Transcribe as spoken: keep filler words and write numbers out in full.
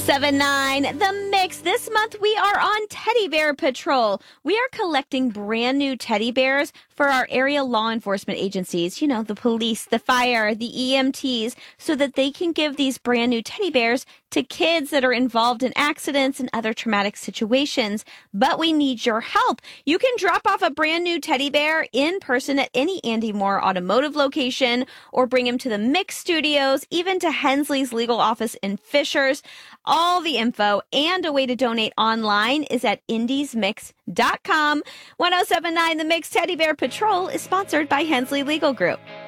seven nine, The Mix. This month we are on Teddy Bear Patrol. We are collecting brand new teddy bears for our area law enforcement agencies, you know, the police, the fire, the E M Ts, so that they can give these brand new teddy bears to kids that are involved in accidents and other traumatic situations. But we need your help. You can drop off a brand new teddy bear in person at any Andy Moore automotive location or bring him to the Mix Studios, even to Hensley's legal office in Fishers. All the info and a way to donate online is at indies mix dot com. ten seventy-nine The Mix Teddy Bear Patrol is sponsored by Hensley Legal Group.